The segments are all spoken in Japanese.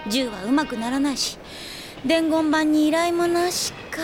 銃はうまくならないし、伝言板に依頼もなしか。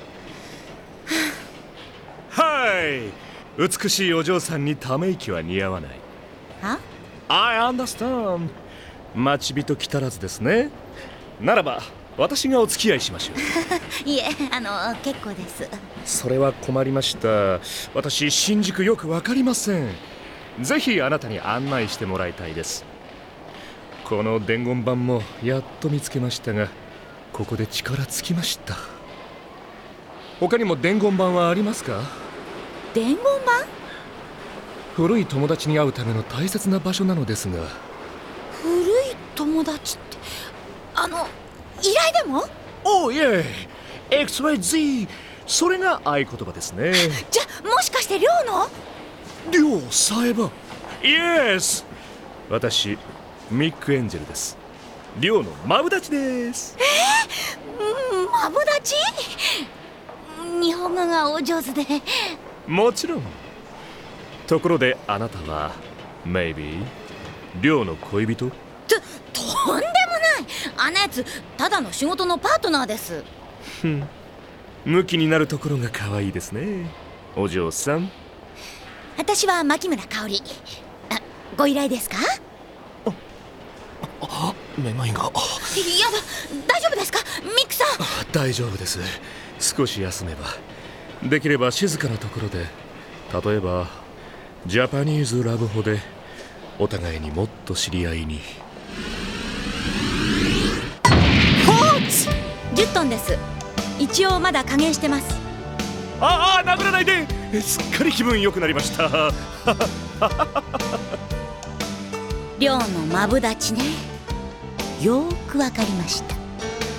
はい、美しいお嬢さんにため息は似合わない。 は？ I understand。 待ち人来たらずですね。ならば私がお付き合いしましょう。 いえ、結構です。 それは困りました。私新宿よくわかりません。ぜひあなたに案内してもらいたいです。この伝言板もやっと見つけましたが、ここで力尽きました。他にも伝言板はありますか？ 伝言板？ 古い友達に会うための大切な場所なのですが。 古い友達って、依頼でも？ おいえ、XYZ、 それが合言葉ですね。 じゃ、もしかして寮の？ 寮さえば。イエス、私ミック・エンジェルです。寮のマブダチです。 マブダチ？日本語がお上手で。 もちろん。ところであなたは Maybe 寮の恋人？ とんでもない。あんなやつただの仕事のパートナーです。 ムキになるところが可愛いですね、お嬢さん。 私は牧村香織。ご依頼ですか？ めまいが。 やだ、大丈夫ですかミックさん？ 大丈夫です。少し休めば。できれば静かなところで、例えばジャパニーズラブホでお互いにもっと知り合いに。 10トンです。一応まだ加減してます。 殴らないで。すっかり気分良くなりました。 寮のマブダチね。よーくわかりました。